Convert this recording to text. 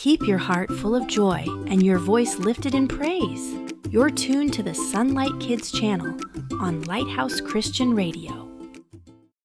Keep your heart full of joy and your voice lifted in praise. You're tuned to the Sunlight Kids channel on Lighthouse Christian Radio.